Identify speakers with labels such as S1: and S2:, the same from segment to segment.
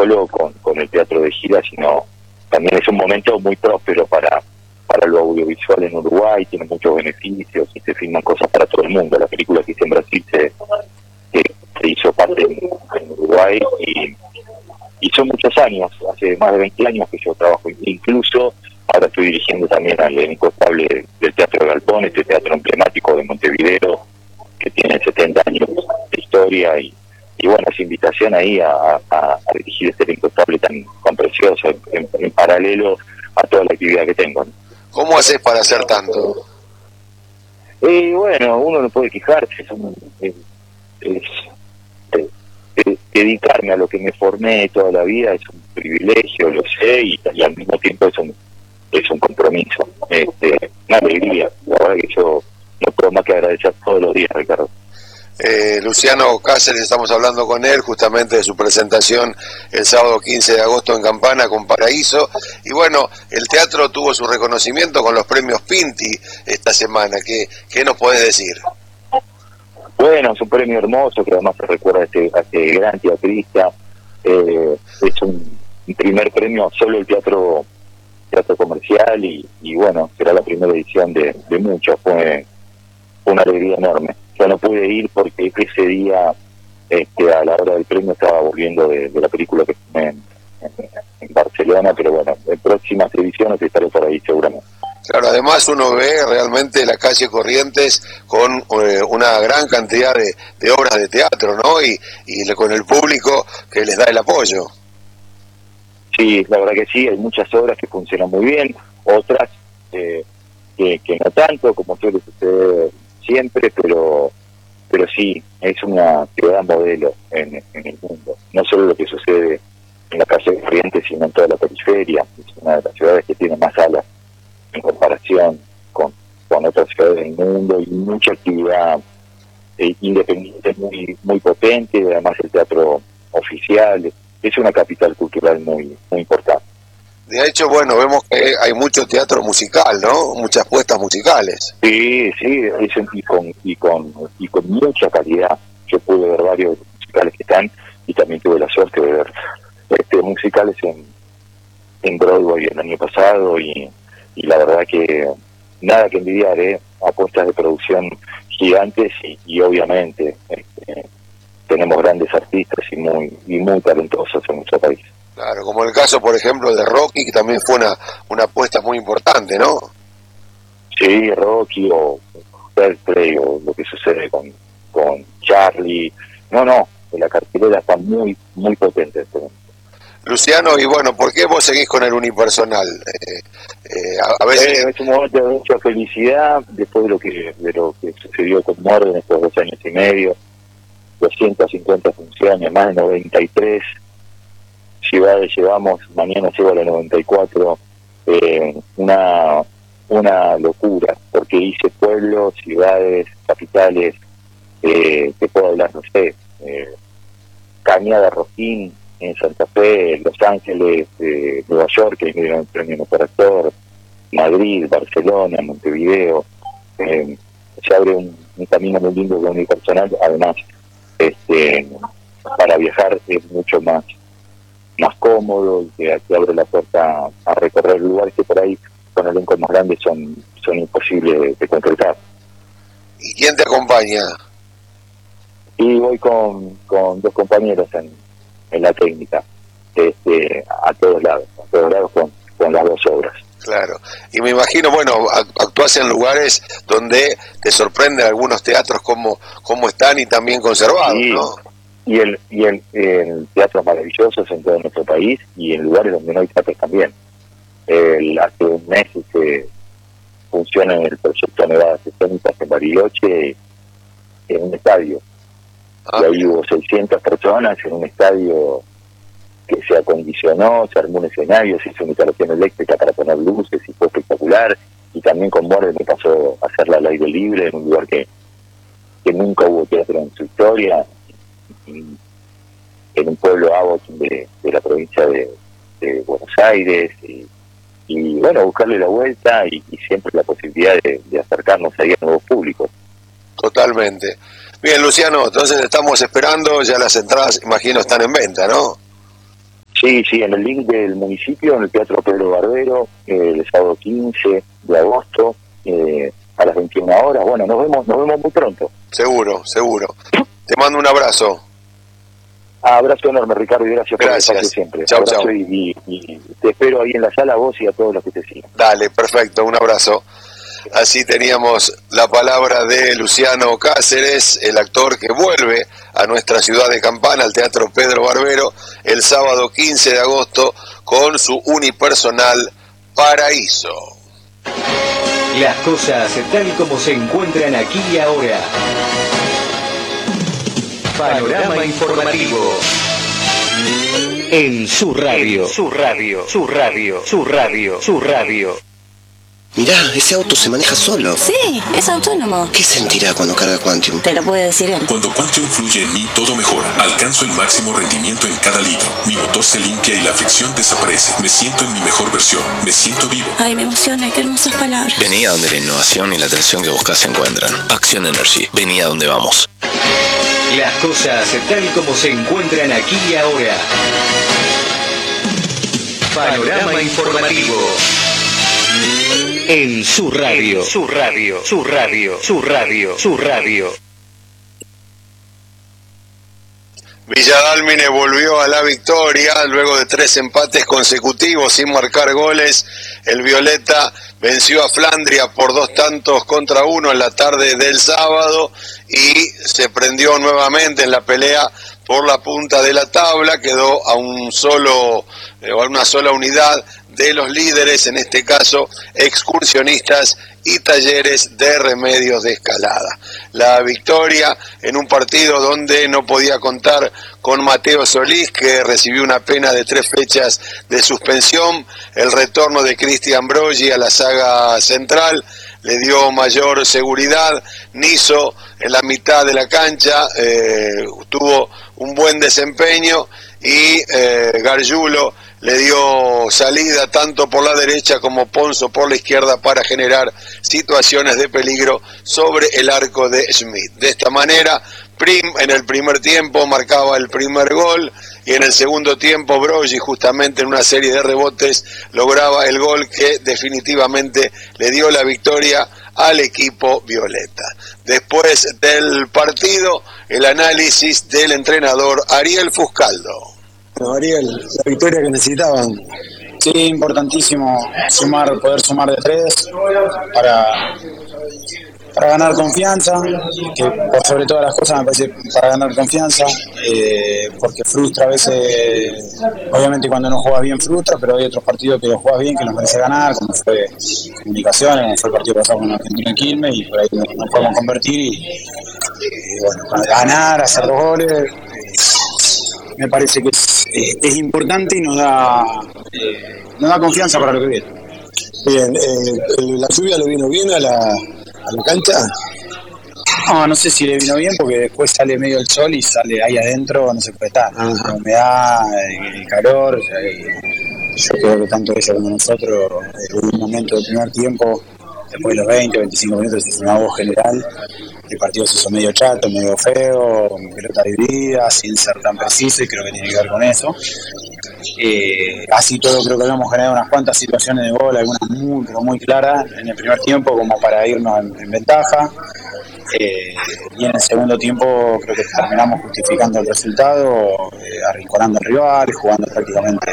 S1: solo con el teatro de gira, sino también es un momento muy próspero para lo audiovisual en Uruguay, tiene muchos beneficios y se filman cosas para todo el mundo. La película que hice en Brasil se hizo parte en Uruguay y son muchos años, hace más de 20 años que yo trabajo, incluso ahora estoy dirigiendo también al elenco estable del Teatro de Galpón, este teatro emblemático de Montevideo, que tiene 70 años de historia y bueno, esa invitación ahí a dirigir este elenco estable tan precioso en paralelo a toda la actividad que tengo, ¿no?
S2: ¿Cómo haces para hacer tanto?
S1: Bueno, uno no puede quejarse, dedicarme a lo que me formé toda la vida es un privilegio, lo sé, y al mismo tiempo es un compromiso, una alegría. La verdad que yo no puedo más que agradecer todos los días, Ricardo.
S2: Luciano Cáceres, estamos hablando con él justamente de su presentación el sábado 15 de agosto en Campana con Paraíso, y bueno, el teatro tuvo su reconocimiento con los premios Pinti esta semana. ¿Qué nos podés decir?
S1: Bueno, es un premio hermoso que además se recuerda a este gran teatrista. Es un primer premio solo el teatro comercial y bueno, será la primera edición de muchos. Fue una alegría enorme. Yo no pude ir porque ese día, a la hora del premio, estaba volviendo de la película que filmé en Barcelona, pero bueno, en próximas ediciones estaré por ahí seguramente.
S2: Claro, además uno ve realmente la calle Corrientes con una gran cantidad de obras de teatro, ¿no? Y con el público que les da el apoyo.
S1: Sí, la verdad que sí, hay muchas obras que funcionan muy bien, otras que no tanto, como suele suceder siempre, pero sí, es una ciudad modelo en el mundo. No solo lo que sucede en la calle Corrientes, sino en toda la periferia. Es una de las ciudades que tiene más salas en comparación con otras ciudades del mundo, y mucha actividad independiente muy potente. Además el teatro oficial es una capital cultural muy importante.
S2: De hecho, bueno, vemos que hay mucho teatro musical, ¿no? Muchas puestas musicales.
S1: Sí, y con mucha calidad. Yo pude ver varios musicales que están, y también tuve la suerte de ver musicales en Broadway el año pasado, y la verdad que nada que envidiar, apuestas de producción gigantes y obviamente tenemos grandes artistas y muy talentosos en nuestro país.
S2: Claro, como el caso, por ejemplo, de Rocky, que también fue una apuesta muy importante, ¿no?
S1: Sí, Rocky o Fairplay, o lo que sucede con Charlie. No, la cartelera está muy potente.
S2: Luciano, y bueno, ¿por qué vos seguís con el unipersonal? A veces...
S1: Es un momento de mucha felicidad después de lo que sucedió con Moro en estos 2 años y medio. 250 funciones, más de 93 ciudades llevamos, mañana llego a la 94, una locura, porque hice pueblos, ciudades, capitales, te puedo hablar, no sé, Cañada Rosquín en Santa Fe, Los Ángeles, Nueva York, que me dieron el premio Mejor Actor, Madrid, Barcelona, Montevideo. Se abre un camino muy lindo de unipersonal, además para viajar es mucho más cómodo, y que abre la puerta a recorrer lugares que por ahí con elencos más grandes son imposibles de concretar.
S2: ¿Y quién te acompaña?
S1: Y voy con 2 compañeros en la técnica, a todos lados con las 2 obras.
S2: Claro, y me imagino, bueno, actuás en lugares donde te sorprenden algunos teatros como están y también conservados, sí, ¿no?
S1: Y el teatro maravillosos en todo nuestro país, y en lugares donde no hay teatros también. Hace un mes funciona en el proyecto Nevadas Escénicas en Bariloche, en un estadio. Y ahí hubo 600 personas en un estadio que se acondicionó, se armó un escenario, se hizo una instalación eléctrica para poner luces, y fue espectacular. Y también con More me pasó a hacerla al aire libre, en un lugar que nunca hubo teatro en su historia, en un pueblo de la provincia de Buenos Aires, y bueno, buscarle la vuelta y siempre la posibilidad de acercarnos ahí a nuevos públicos.
S2: Totalmente. Bien, Luciano, entonces estamos esperando, ya las entradas, imagino, están en venta, ¿no?
S1: Sí, en el link del municipio, en el Teatro Pedro Barbero, el sábado 15 de agosto, a las 21 horas. Bueno, nos vemos muy pronto.
S2: Seguro. Te mando un abrazo.
S1: Abrazo enorme, Ricardo, y gracias por el espacio siempre.
S2: Chau.
S1: Y te espero ahí en la sala, vos y a todos los que te siguen.
S2: Dale, perfecto, un abrazo. Así teníamos la palabra de Luciano Cáceres, el actor que vuelve a nuestra ciudad de Campana, al Teatro Pedro Barbero, el sábado 15 de agosto, con su unipersonal Paraíso.
S3: Las cosas tal como se encuentran aquí y ahora. Panorama informativo. En su radio.
S4: Mirá, ese auto se maneja solo.
S5: Sí, es autónomo.
S4: ¿Qué sentirá cuando carga Quantium?
S5: Te lo puede decir él.
S6: Cuando Quantium fluye en mí, todo mejora. Alcanzo el máximo rendimiento en cada litro. Mi motor se limpia y la fricción desaparece. Me siento en mi mejor versión. Me siento vivo.
S5: Ay, me emociona, qué hermosas palabras.
S7: Vení a donde la innovación y la atención que buscas se encuentran. Action Energy. Vení a donde vamos.
S3: Las cosas tal como se encuentran aquí y ahora. Panorama informativo. En su radio.
S2: Villa Dálmine volvió a la victoria luego de 3 empates consecutivos sin marcar goles. El Violeta venció a Flandria por 2-1 en la tarde del sábado y se prendió nuevamente en la pelea por la punta de la tabla. Quedó a una sola unidad de los líderes, en este caso Excursionistas y Talleres de Remedios de Escalada. La victoria en un partido donde no podía contar con Mateo Solís, que recibió una pena de 3 fechas de suspensión. El retorno de Cristian Broggi a la saga central le dio mayor seguridad. Niso en la mitad de la cancha tuvo un buen desempeño y Gargiulo le dio salida tanto por la derecha como Ponzo por la izquierda para generar situaciones de peligro sobre el arco de Schmidt. De esta manera, Prim en el primer tiempo marcaba el primer gol y en el segundo tiempo Broggi, justamente en una serie de rebotes, lograba el gol que definitivamente le dio la victoria al equipo violeta. Después del partido, el análisis del entrenador Ariel Fuscaldo.
S8: Bueno, Ariel, la victoria que necesitaban. Sí, importantísimo poder sumar de 3 para ganar confianza, que por sobre todas las cosas me parece para ganar confianza, porque frustra a veces, obviamente cuando no juegas bien frustra, pero hay otros partidos que los juegas bien que nos merece ganar, como fue Comunicaciones, como fue el partido pasado con Argentina en Quilmes, y por ahí nos podemos convertir y bueno, ganar, hacer 2 goles. Me parece que es importante y nos da confianza para lo que viene.
S9: Bien, ¿la lluvia le vino bien a la cancha?
S8: No sé si le vino bien porque después sale medio el sol y sale ahí adentro, no se puede estar. La humedad, el calor, yo creo que tanto ella como nosotros, en un momento del primer tiempo, después de los 20, 25 minutos, se hizo una voz general. El partido se hizo medio chato, medio feo, con pelota dividida, sin ser tan preciso, y creo que tiene que ver con eso. Así todo creo que habíamos generado unas cuantas situaciones de gol, algunas muy claras en el primer tiempo como para irnos en ventaja, y en el segundo tiempo creo que terminamos justificando el resultado, arrinconando al rival, jugando prácticamente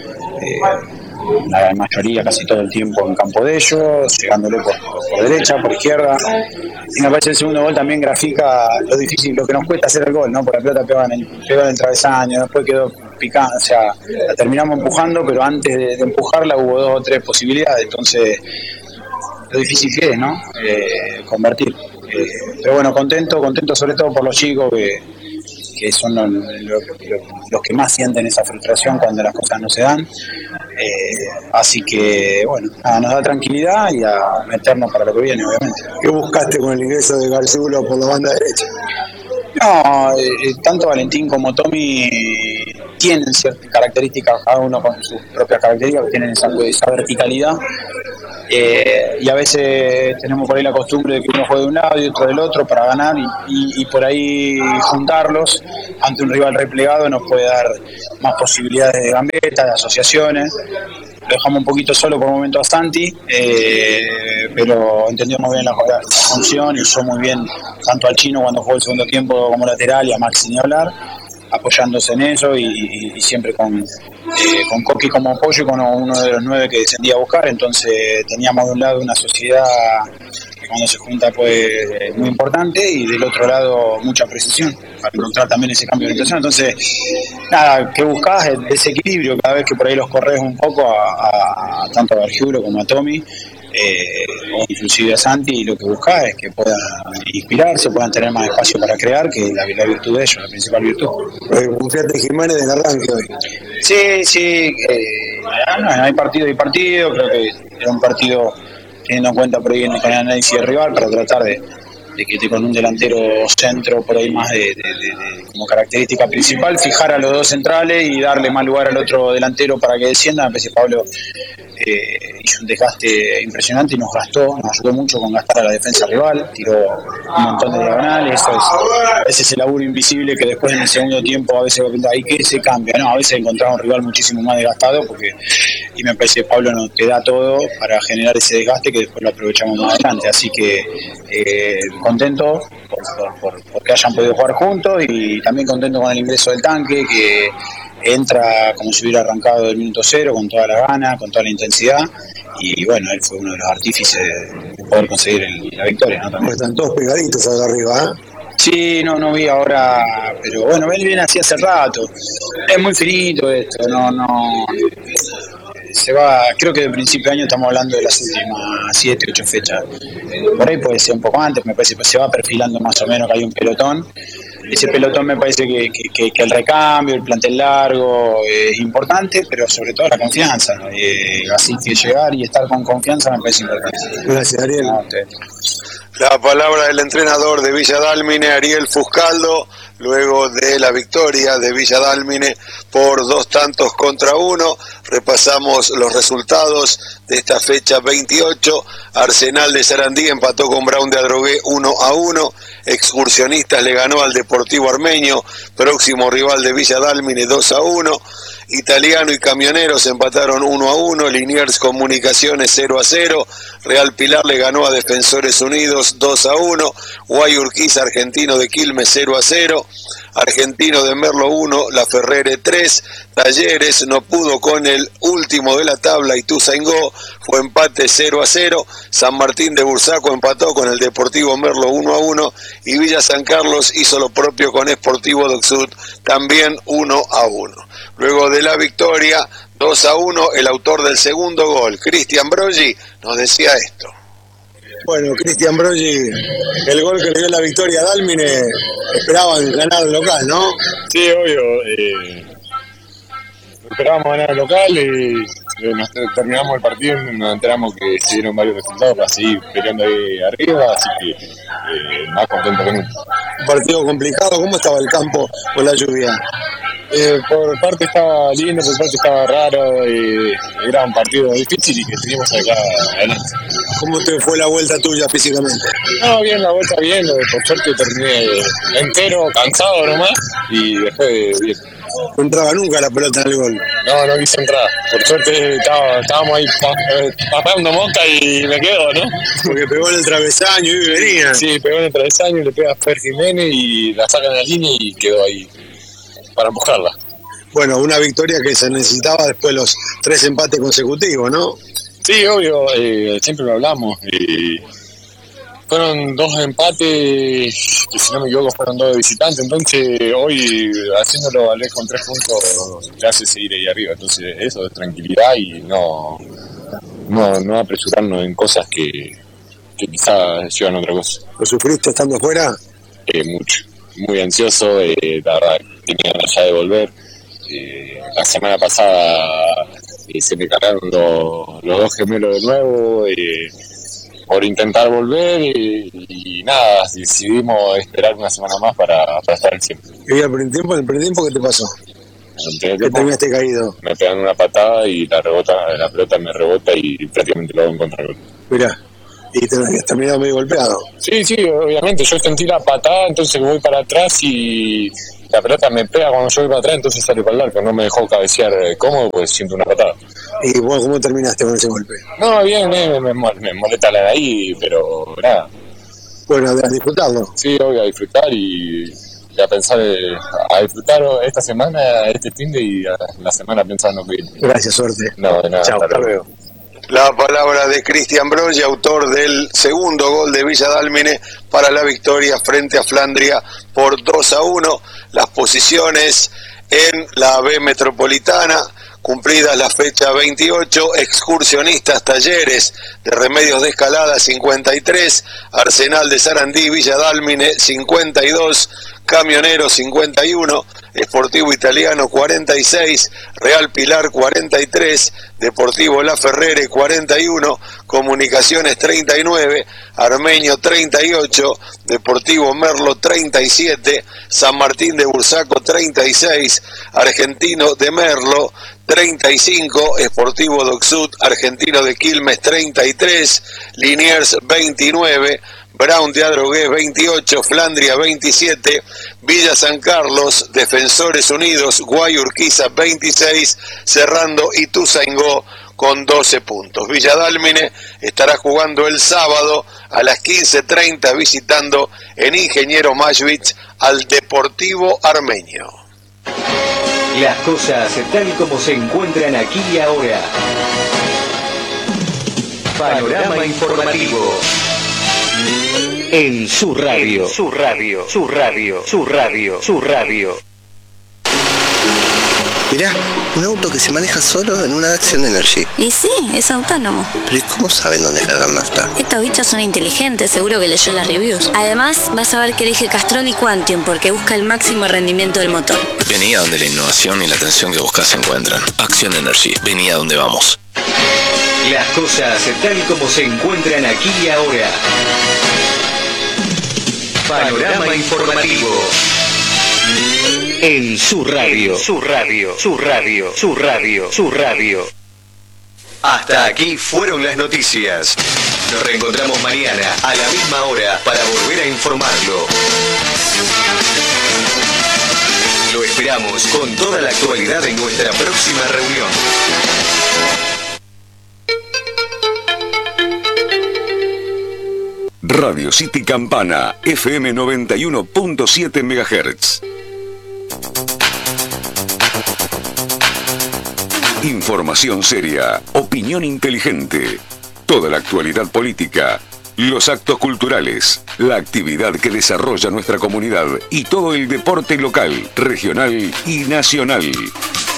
S8: la mayoría, casi todo el tiempo en campo de ellos, llegándole por derecha, por izquierda. Y me parece el segundo gol también grafica lo difícil, lo que nos cuesta hacer el gol, ¿no? Porque la pelota pegó en el travesaño, después quedó picando, o sea, la terminamos empujando, pero antes de empujarla hubo 2 o 3 posibilidades, entonces lo difícil que es, ¿no? Convertir. Pero bueno, contento sobre todo por los chicos que son los que más sienten esa frustración cuando las cosas no se dan. Así que, bueno, nos da tranquilidad y a meternos para lo que viene, obviamente.
S9: ¿Qué buscaste con el ingreso de Gargiulo por la banda derecha?
S8: No, tanto Valentín como Tommy tienen ciertas características, cada uno con sus propias características, tienen esa verticalidad. Y a veces tenemos por ahí la costumbre de que uno juegue de un lado y otro del otro para ganar y por ahí juntarlos ante un rival replegado nos puede dar más posibilidades de gambeta, de asociaciones. Lo dejamos un poquito solo por el momento a Santi, pero entendió muy bien la función y usó muy bien tanto al Chino cuando jugó el segundo tiempo como lateral y a Maxi ni hablar, apoyándose en eso y siempre con Coqui como apoyo y con uno de los 9 que descendía a buscar. Entonces teníamos de un lado una sociedad que cuando se junta pues es muy importante y del otro lado mucha precisión para encontrar también ese cambio de orientación. Entonces nada, ¿qué buscás? Ese equilibrio cada vez que por ahí los corres un poco tanto a Bergiuro como a Tommy, o inclusive a Santi, y lo que buscás es que puedan inspirarse, puedan tener más espacio para crear, que es la virtud de ellos, la principal virtud.
S9: Confiate en Jiménez del arranque hoy.
S8: Sí, hay partido y partido, creo que era un partido teniendo en cuenta por ahí con el análisis del rival para tratar de que con un delantero centro por ahí más de como característica principal, fijar a los dos centrales y darle más lugar al otro delantero para que descienda. A veces Pablo hizo un desgaste impresionante y nos ayudó mucho con gastar a la defensa rival, tiró un montón de diagonales. Ese es el laburo invisible que después en el segundo tiempo a veces ahí que se cambia, ¿no? A veces encontramos un rival muchísimo más desgastado y me parece que Pablo nos te da todo para generar ese desgaste que después lo aprovechamos más adelante, así que contento porque hayan podido jugar juntos y también contento con el ingreso del Tanque, que entra como si hubiera arrancado del minuto 0 con toda la gana, con toda la intensidad, y bueno, él fue uno de los artífices de poder conseguir la victoria, ¿no? También.
S9: Están todos pegaditos acá arriba, ¿eh?
S8: Sí, no vi ahora, pero bueno, él viene así hace rato. Es muy finito esto, no se va, creo que de principio de año estamos hablando de las últimas 7, 8 fechas. Por ahí puede ser un poco antes, me parece que se va perfilando más o menos que hay un pelotón. Ese pelotón me parece que el recambio, el plantel largo es importante, pero sobre todo la confianza. Así que llegar y estar con confianza me parece importante.
S9: Gracias, Ariel.
S2: La palabra del entrenador de Villa Dálmine, Ariel Fuscaldo, luego de la victoria de Villa Dálmine por 2-1. Repasamos los resultados de esta fecha 28. Arsenal de Sarandí empató con Brown de Adrogué 1-1. Excursionistas le ganó al Deportivo Armenio, próximo rival de Villa Dálmine, 2-1. Italiano y Camioneros empataron 1-1, Liniers Comunicaciones 0-0, Real Pilar le ganó a Defensores Unidos 2-1, Guayurquiza Argentino de Quilmes 0-0, Argentino de Merlo 1, La Ferrere 3, Talleres no pudo con el último de la tabla, Ituzaingó, fue empate 0-0, San Martín de Bursaco empató con el Deportivo Merlo 1-1 y Villa San Carlos hizo lo propio con Sportivo Docsud, también 1-1. Luego de la victoria 2-1, el autor del segundo gol, Cristian Broggi, nos decía esto.
S9: Bueno, Cristian Broggi, el gol que le dio la victoria a Dálmine, esperaban ganar el local, ¿no?
S10: Sí, obvio. Esperábamos ganar el local y nos terminamos el partido y nos enteramos que se dieron varios resultados para seguir peleando ahí arriba, así que más contento que nunca.
S9: Un partido complicado, ¿cómo estaba el campo con la lluvia?
S10: Por parte estaba lindo, por parte estaba raro, era un partido difícil y que seguimos acá adelante.
S9: ¿Cómo te fue la vuelta tuya físicamente?
S10: No, bien, la vuelta bien, por suerte terminé entero, cansado nomás y después bien.
S9: No entraba nunca la pelota en el gol.
S10: No quise entrar, por suerte estábamos ahí pasando mosca y me quedo, ¿no?
S9: Porque pegó en el travesaño y venía.
S10: Sí, pegó en el travesaño, le pega a Fer Jiménez y la sacan a la línea y quedó ahí para empujarla.
S9: Bueno, una victoria que se necesitaba después de los 3 empates consecutivos, ¿no?
S10: Sí, obvio, siempre lo hablamos. Fueron 2 empates, que si no me equivoco fueron 2 de visitantes, entonces hoy haciéndolo valer con 3 puntos te hace seguir ahí arriba. Entonces eso es tranquilidad y no apresurarnos en cosas que quizás llevan a otra cosa.
S9: ¿Lo sufriste estando fuera?
S10: Mucho, muy ansioso, la verdad tenía ganas ya de volver. La semana pasada se me cargaron los 2 gemelos de nuevo por intentar volver y nada, decidimos esperar una semana más para estar al 100.
S9: ¿Y el primer tiempo qué te pasó?
S10: el primer
S9: Que
S10: tiempo
S9: terminaste caído.
S10: me pegan una patada y la pelota me rebota y prácticamente lo hago en contragol.
S9: Mirá, y te has terminado medio golpeado.
S10: Sí, obviamente, yo sentí la patada, entonces voy para atrás y la pelota me pega cuando yo voy para atrás, entonces sale para el arco, no me dejó cabecear cómodo, pues siento una patada.
S9: ¿Y vos cómo terminaste con ese golpe?
S10: No, bien, me molesta la de ahí, pero nada.
S9: Bueno, a disfrutarlo.
S10: Sí, voy a disfrutar y a pensar, a disfrutar esta semana, este fin de y la semana pensando que...
S9: Gracias, suerte.
S10: No, de nada.
S9: Chao, hasta luego.
S2: La palabra de Cristian Broggi, autor del segundo gol de Villa Dálmine para la victoria frente a Flandria por 2-1. Las posiciones en la B Metropolitana, cumplida la fecha 28, Excursionistas Talleres de Remedios de Escalada 53, Arsenal de Sarandí, Villa Dálmine 52, Camioneros 51, Sportivo Italiano 46, Real Pilar 43, Deportivo La Ferrere 41, Comunicaciones 39, Armenio 38, Deportivo Merlo 37, San Martín de Bursaco 36, Argentino de Merlo 35, Sportivo Docsud, Argentino de Quilmes 33, Liniers 29, Brown de Adrogué 28, Flandria 27, Villa San Carlos, Defensores Unidos, Guayurquiza 26, cerrando Ituzaingó con 12 puntos. Villa Dálmine estará jugando el sábado a las 15:30 visitando en Ingeniero Mashvich al Deportivo Armenio.
S3: Las cosas tal y como se encuentran aquí y ahora. Panorama informativo. En su radio. Su radio. Su radio. Su radio. Su radio.
S4: Mirá, un auto que se maneja solo en una Action Energy.
S5: Y sí, es autónomo.
S4: Pero ¿y cómo saben dónde cargar nafta?
S5: Estos bichos son inteligentes, seguro que leyó las reviews. Además, vas a ver que elige Castrol y Quantium porque busca el máximo rendimiento del motor.
S7: Vení a donde la innovación y la atención que buscas se encuentran. Action Energy, vení a donde vamos.
S3: Las cosas tal y como se encuentran aquí y ahora. Panorama informativo. En su radio. Su radio. Su radio. Su radio. Su radio. Hasta aquí fueron las noticias. Nos reencontramos mañana a la misma hora para volver a informarlo. Lo esperamos con toda la actualidad en nuestra próxima reunión.
S11: Radio City Campana, FM 91.7 MHz. Información seria, opinión inteligente, toda la actualidad política, los actos culturales, la actividad que desarrolla nuestra comunidad y todo el deporte local, regional y nacional.